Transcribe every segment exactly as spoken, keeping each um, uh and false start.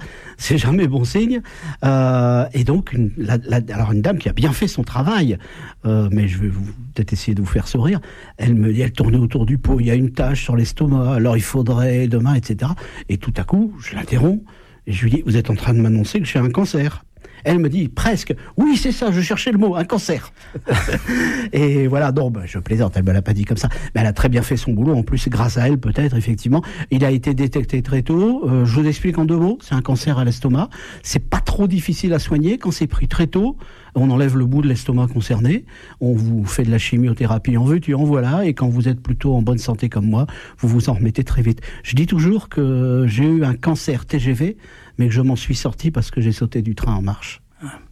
c'est jamais bon signe. Euh, et donc, une, la, la, alors une dame qui a bien fait son travail, euh, mais je vais vous, peut-être essayer de vous faire sourire, elle me dit, elle tournait autour du pot, il y a une tache sur l'estomac, alors il faudrait demain, et cetera. Et tout à coup, je l'interromps, et je lui dis, vous êtes en train de m'annoncer que j'ai un cancer. Elle me dit presque, oui c'est ça, je cherchais le mot, un cancer. Et voilà, non, bah, je plaisante, elle me l'a pas dit comme ça, mais elle a très bien fait son boulot, en plus grâce à elle peut-être, effectivement. Il a été détecté très tôt, euh, je vous explique en deux mots, c'est un cancer à l'estomac, c'est pas trop difficile à soigner, quand c'est pris très tôt, on enlève le bout de l'estomac concerné, on vous fait de la chimiothérapie en veux-tu, en voilà, et quand vous êtes plutôt en bonne santé comme moi, vous vous en remettez très vite. Je dis toujours que j'ai eu un cancer T G V, mais que je m'en suis sorti parce que j'ai sauté du train en marche.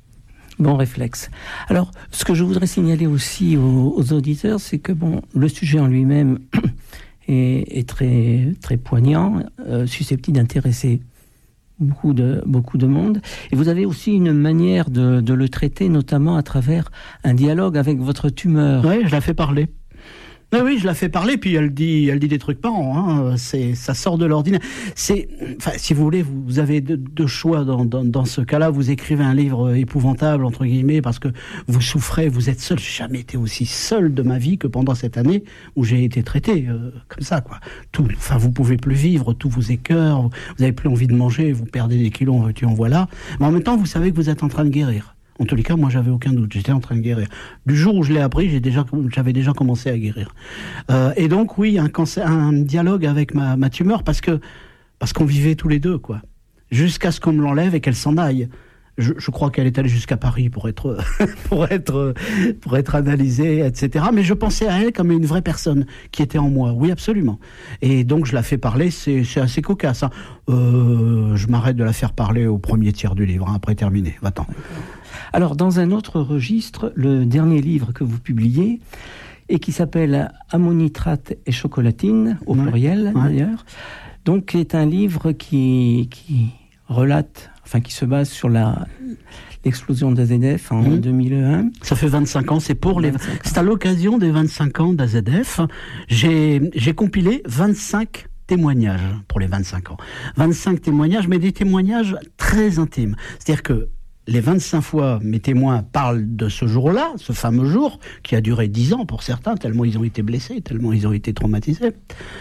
Bon réflexe. Alors, ce que je voudrais signaler aussi aux, aux auditeurs, c'est que bon, le sujet en lui-même est, est très, très poignant, euh, susceptible d'intéresser beaucoup de, beaucoup de monde. Et vous avez aussi une manière de, de le traiter, notamment à travers un dialogue avec votre tumeur. Oui, je la fais parler. Oui, oui, je la fais parler, puis elle dit, elle dit des trucs parents. Hein. C'est, ça sort de l'ordinaire. C'est, enfin, si vous voulez, vous, vous avez deux, deux choix dans, dans, dans ce cas-là. Vous écrivez un livre épouvantable entre guillemets parce que vous souffrez, vous êtes seul. J'ai jamais été aussi seul de ma vie que pendant cette année où j'ai été traité euh, comme ça, quoi. Tout, enfin, vous pouvez plus vivre, tout vous écœure, vous, vous avez plus envie de manger, vous perdez des kilos, en veux-tu, en voilà. Mais en même temps, vous savez que vous êtes en train de guérir. En tous les cas, moi, j'avais aucun doute. J'étais en train de guérir. Du jour où je l'ai appris, j'ai déjà, j'avais déjà commencé à guérir. Euh, et donc, oui, un, cancer, un dialogue avec ma, ma tumeur, parce que parce qu'on vivait tous les deux, quoi. Jusqu'à ce qu'on me l'enlève et qu'elle s'en aille. Je, je crois qu'elle est allée jusqu'à Paris pour être pour être pour être analysée, et cetera. Mais je pensais à elle comme une vraie personne qui était en moi. Oui, absolument. Et donc, je la fais parler. C'est, c'est assez cocasse. Hein. Euh, je m'arrête de la faire parler au premier tiers du livre. Hein, après terminé. Va-t'en. Alors, dans un autre registre, le dernier livre que vous publiez, et qui s'appelle Ammonitrate et chocolatine, au ouais, pluriel ouais. d'ailleurs, donc est un livre qui, qui relate, enfin qui se base sur la, l'explosion d'A Z F en mmh. deux mille un. Ça fait vingt-cinq ans, c'est pour les, c'est à l'occasion des vingt-cinq ans d'A Z F. J'ai, j'ai compilé vingt-cinq témoignages pour les vingt-cinq ans. vingt-cinq témoignages, mais des témoignages très intimes. C'est-à-dire que les vingt-cinq fois, mes témoins parlent de ce jour-là, ce fameux jour, qui a duré dix ans pour certains, tellement ils ont été blessés, tellement ils ont été traumatisés.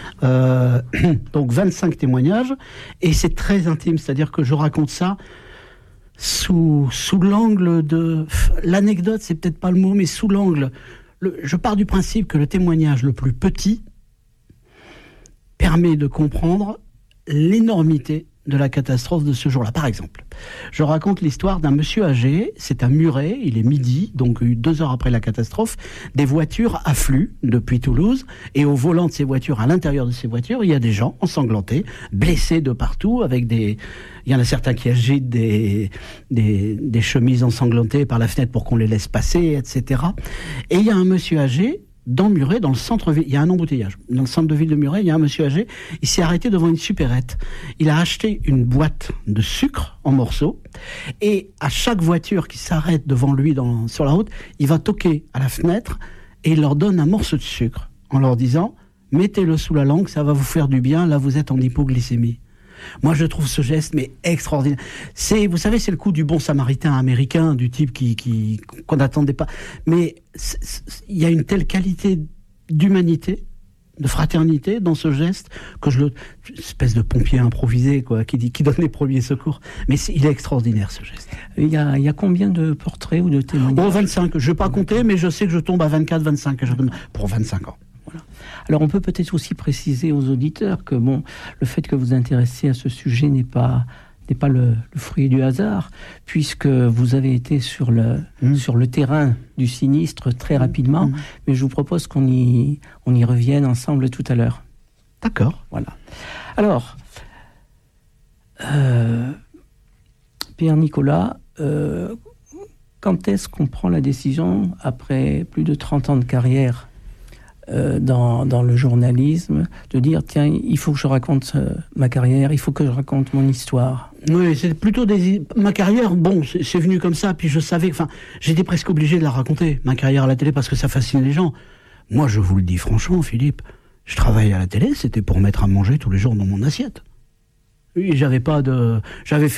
Euh, donc vingt-cinq témoignages, et c'est très intime, c'est-à-dire que je raconte ça sous, sous l'angle de... L'anecdote, c'est peut-être pas le mot, mais sous l'angle... Le, je pars du principe que le témoignage le plus petit permet de comprendre l'énormité de la catastrophe de ce jour-là. Par exemple, je raconte l'histoire d'un monsieur âgé, c'est à Muret, il est midi, donc deux heures après la catastrophe, des voitures affluent depuis Toulouse, et au volant de ces voitures, à l'intérieur de ces voitures, il y a des gens ensanglantés, blessés de partout, avec des... Il y en a certains qui agitent des, des, des chemises ensanglantées par la fenêtre pour qu'on les laisse passer, et cetera. Et il y a un monsieur âgé, dans Muret, dans le centre-ville, il y a un embouteillage. Dans le centre de ville de Muret, il y a un monsieur âgé, il s'est arrêté devant une supérette. Il a acheté une boîte de sucre en morceaux, et à chaque voiture qui s'arrête devant lui dans, sur la route, il va toquer à la fenêtre, et il leur donne un morceau de sucre, en leur disant « Mettez-le sous la langue, ça va vous faire du bien, là vous êtes en hypoglycémie ». Moi, je trouve ce geste mais extraordinaire. C'est, vous savez, c'est le coup du bon samaritain américain, du type qui, qui qu'on n'attendait pas. Mais il y a une telle qualité d'humanité, de fraternité dans ce geste que je le, une espèce de pompier improvisé, quoi, qui dit, qui donne les premiers secours. Mais c'est, il est extraordinaire ce geste. Il y a, il y a combien de portraits ou de témoignages? Oh, vingt-cinq. Je vais pas compter, mais je sais que je tombe à vingt-quatre, vingt-cinq pour vingt-cinq ans. Voilà. Alors on peut peut-être aussi préciser aux auditeurs que bon, le fait que vous vous intéressiez à ce sujet n'est pas n'est pas le, le fruit du hasard, puisque vous avez été sur le mmh. sur le terrain du sinistre très rapidement. Mmh. Mais je vous propose qu'on y on y revienne ensemble tout à l'heure. D'accord. Voilà. Alors, euh, Pierre Nicolas, euh, quand est-ce qu'on prend la décision, après plus de trente ans de carrière euh, dans, dans le journalisme, de dire, tiens, il faut que je raconte euh, ma carrière, il faut que je raconte mon histoire? Oui, c'est plutôt des... Ma carrière, bon, c'est, c'est venu comme ça, puis je savais... Enfin, j'étais presque obligé de la raconter, ma carrière à la télé, parce que ça fascine les gens. Moi, je vous le dis franchement, Philippe, je travaillais à la télé, c'était pour mettre à manger tous les jours dans mon assiette. Oui, j'avais pas de... J'avais fait